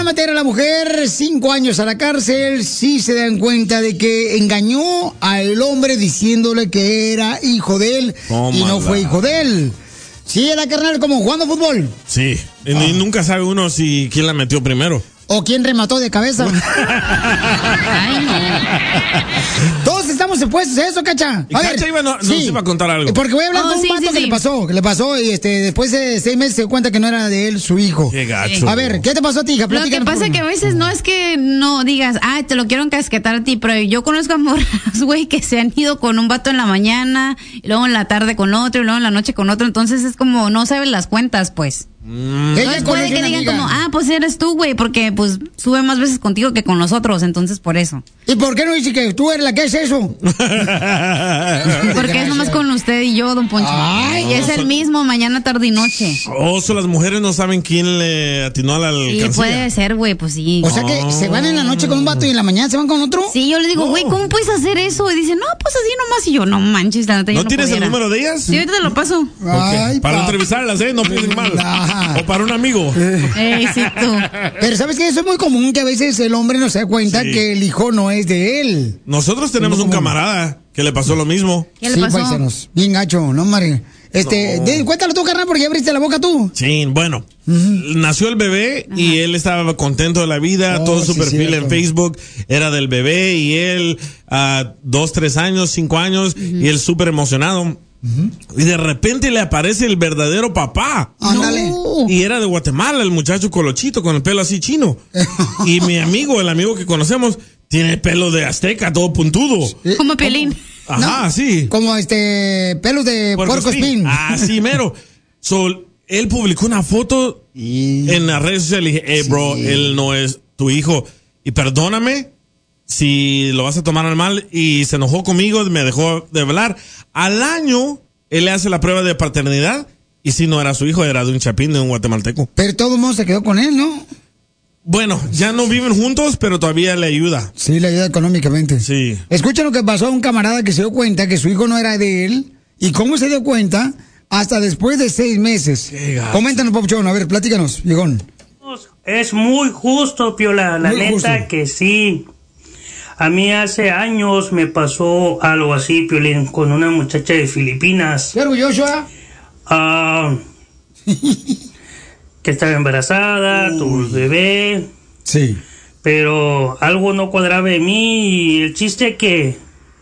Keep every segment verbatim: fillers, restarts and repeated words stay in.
meter a la mujer cinco años a la cárcel si se dan cuenta de que engañó al hombre diciéndole que era hijo de él Tómala. y no fue hijo de él. Sí, era carnal como jugando fútbol. Sí, y ah. nunca sabe uno si quién la metió primero. ¿O quién remató de cabeza? Ay, no. Todos estamos expuestos a eso, Cacha. A ver, Cacha iba, no, sí. nos iba a contar algo. Porque voy a hablar oh, con un sí, vato sí, que sí. le pasó, que le pasó y este después de seis meses se dio cuenta que no era de él su hijo. Qué gacho. A ver, ¿qué te pasó a ti, hija? Lo que pasa es que a veces no es que no digas, ay, te lo quiero encasquetar a ti, pero yo conozco a morras, güey, que se han ido con un vato en la mañana, y luego en la tarde con otro, y luego en la noche con otro, entonces es como, no saben las cuentas, pues. Mm. Entonces puede que digan como, ah, pues eres tú, güey, porque pues sube más veces contigo que con nosotros, entonces por eso. ¿Y por qué no dice que tú eres la que es eso? Porque es nomás con usted y yo, don Poncho. Ay, y es el mismo mañana, tarde y noche. Oh, so las mujeres no saben quién le atinó a la alcancía. Sí, puede ser, güey, pues sí. O sea que oh. se van en la noche con un vato y en la mañana se van con otro. Sí, yo le digo, güey, oh. ¿cómo puedes hacer eso? Y dice, no, pues así nomás. Y yo, no manches, la neta, yo ¿No no tienes pudiera. el número de ellas? Sí, ahorita te lo paso. Ay, okay. Para entrevistarlas, ¿eh? No piensen mal. O para un amigo. Ey, sí, tú. Pero ¿sabes qué? Eso es muy común que a veces el hombre no se da cuenta sí. que el hijo no es de él. Nosotros tenemos un camarada que le pasó lo mismo. ¿Qué le sí, pasó? Paisanos. Bien gacho, ¿no, Mari? Este, no. de, cuéntalo tú, carnal, porque ya abriste la boca tú. Sí, bueno, uh-huh. nació el bebé uh-huh. y él estaba contento de la vida, oh, todo su sí, perfil cierto. en Facebook era del bebé y él a uh, dos, tres años, cinco años uh-huh. y él súper emocionado. Uh-huh. Y de repente le aparece el verdadero papá. Ándale. No. Y era de Guatemala, el muchacho colochito con el pelo así chino. Y mi amigo, el amigo que conocemos, tiene pelo de azteca, todo puntudo. Como Piolín. Ajá, no, sí. Como este, pelos de puerco espín. Ah, sí, mero. So, él publicó una foto y... en las redes sociales y dije, hey, bro, sí. él no es tu hijo. Y perdóname si lo vas a tomar al mal. Y se enojó conmigo, me dejó de hablar. Al año, él le hace la prueba de paternidad. Y si no era su hijo, era de un chapín, de un guatemalteco. Pero todo el mundo se quedó con él, ¿no? Bueno, ya no viven juntos, pero todavía le ayuda. Sí, le ayuda económicamente. Sí. Escucha lo que pasó a un camarada que se dio cuenta que su hijo no era de él. ¿Y cómo se dio cuenta? Hasta después de seis meses. Coméntanos, Papuchón. A ver, platícanos, viejón. Es muy justo, Piola. La muy neta justo. Que sí. A mí hace años me pasó algo así, Piolín, con una muchacha de Filipinas. ¿Qué orgulloso, eh? Ah... que estaba embarazada, tuvo un bebé. Sí. Pero algo no cuadraba en mí y el chiste que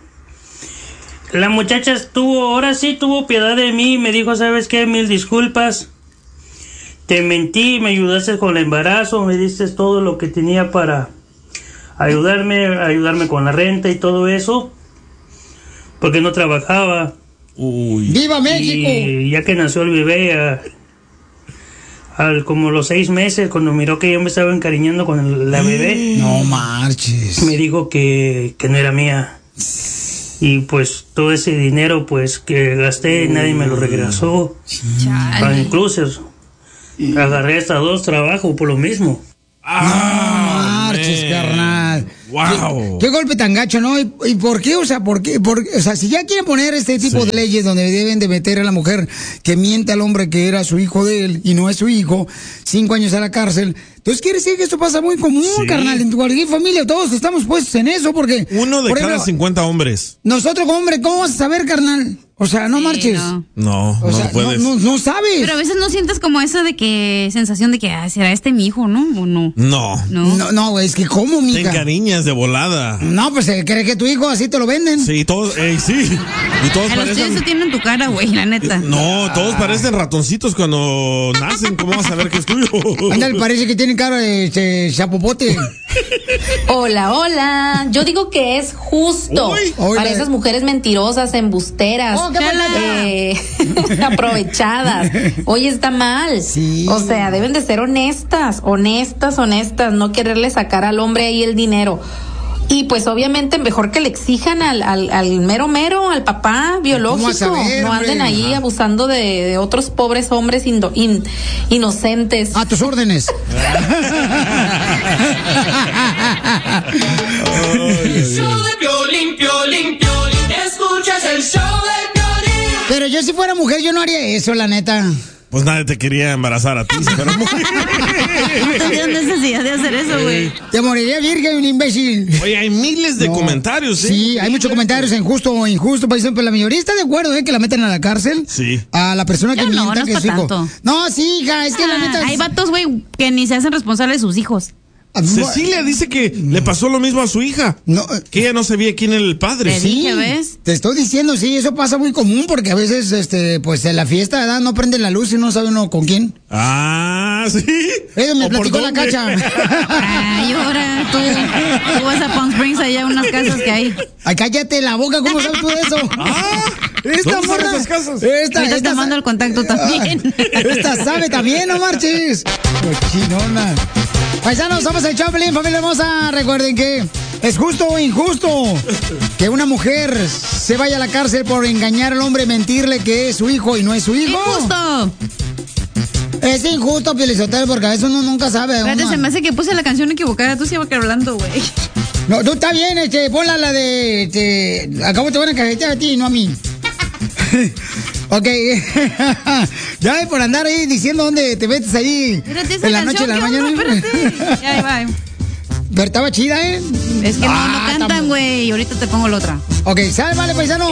la muchacha estuvo, ahora sí tuvo piedad de mí y me dijo, ¿sabes qué? Mil disculpas. Te mentí, me ayudaste con el embarazo, me diste todo lo que tenía para ayudarme, ayudarme con la renta y todo eso. Porque no trabajaba. Uy. ¡Viva México! Y ya que nació el bebé, a, al como los seis meses, cuando miró que yo me estaba encariñando con el, la bebé, no marches, me dijo que, que no era mía. Y pues todo ese dinero pues que gasté, uh, nadie me lo regresó. Ah, incluso agarré hasta dos trabajos por lo mismo. Ah, no marches, carnal. Wow. ¿Qué, qué golpe tan gacho, ¿no? ¿Y, y por qué? O sea, ¿por qué? Por, o sea, si ya quieren poner este tipo sí. de leyes donde deben de meter a la mujer que miente al hombre que era su hijo de él y no es su hijo, cinco años a la cárcel, entonces quiere decir que esto pasa muy común, sí. carnal, en cualquier familia, todos estamos puestos en eso, porque... Uno de cada ejemplo, cincuenta hombres. Nosotros como hombre, ¿cómo vas a saber, carnal? O sea, no sí, marches. No, no, o no sea, puedes. No, no, no sabes. Pero a veces no sientes como eso de que, sensación de que, ah, ¿será este mi hijo, no? ¿O no? No. No, no, no, es que ¿cómo, mija? Te encariñas de volada. No, pues se cree que tu hijo así te lo venden. Sí, todos, eh, sí. Y todos a parecen... los eso tienen tu cara, güey, la neta. No, todos parecen ratoncitos cuando nacen. ¿Cómo vas a saber que es tuyo? Ándale, parece que tienen cara de este, chapopote. Hola, hola. Yo digo que es justo Uy. para esas mujeres mentirosas, embusteras, oh, eh, aprovechadas. Oye, está mal. Sí. O sea, deben de ser honestas, honestas, honestas, no quererle sacar al hombre ahí el dinero. Y pues obviamente mejor que le exijan al, al, al mero mero, al papá biológico, saber, no anden ahí Ajá. abusando de, de otros pobres hombres indo, in, inocentes. A tus órdenes. El show de Piolín, Piolín, Piolín, escuchas el show de Piolín. Pero yo si fuera mujer yo no haría eso, la neta. Pues nadie te quería embarazar a ti, pero muy... No tienes necesidad de hacer eso, güey. Te moriría virgen, un imbécil. Oye, hay miles de no. comentarios, ¿eh? Sí, hay muchos comentarios en justo o injusto. Por ejemplo, la mayoría está de acuerdo, ¿eh? Que la metan a la cárcel. Sí. A la persona que Yo no, mienta no que es es su hijo. tanto. No, sí, hija, es que ah, la neta... Hay vatos, güey, que ni se hacen responsables de sus hijos. Cecilia dice que le pasó lo mismo a su hija. No, que ella no sabía quién era el padre. Te sí, dije, ¿ves? Te estoy diciendo, sí, eso pasa muy común porque a veces, este, pues en la fiesta, ¿verdad? No prende la luz y no sabe uno con quién. Ah, sí. Eso me platicó la Cacha. Ay, ahora tú, tú vas a Palm Springs, allá unas casas que hay. Ay, cállate la boca, ¿cómo sabes tú eso? Ah, esta morra. Esas casas? Esta, Ahorita esta te mando el contacto también. Esta sabe también, no marches. Cochinona. Paisanos, somos el Choplin, familia hermosa. Recuerden que es justo o injusto que una mujer se vaya a la cárcel por engañar al hombre, mentirle que es su hijo y no es su hijo. ¡Injusto! Es injusto, Pielizotero, porque a veces uno nunca sabe. Espérate, uno... se me hace que puse la canción equivocada. Tú sigas hablando, güey. No, tú está bien, este, ponla la de, este, acabo te van a cajetear a ti, no a mí. Ok, ya por andar ahí diciendo dónde te metes ahí. Espérate, esa en la canción, noche, en la mañana. Onda, espérate. Ya, va. Pero estaba chida, ¿eh? Es que ah, no, no cantan, güey. Ahorita te pongo la otra. Ok, sal, vale, paisano.